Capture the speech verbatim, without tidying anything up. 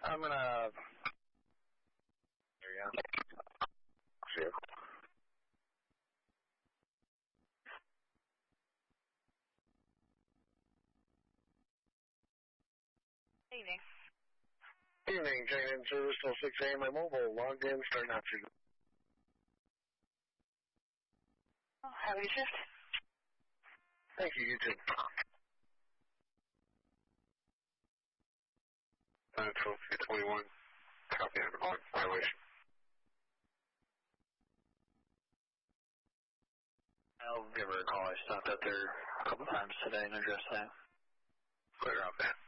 I'm gonna... There you go. See you. Evening. Evening, checking in service till six A M. My mobile logged in, starting out to... Oh, have a good shift. Thank you, you too. Uh, twelve twenty-one, copy number one, violation. I'll give her a call. I stopped out there a couple times today and addressed that. Clear out that.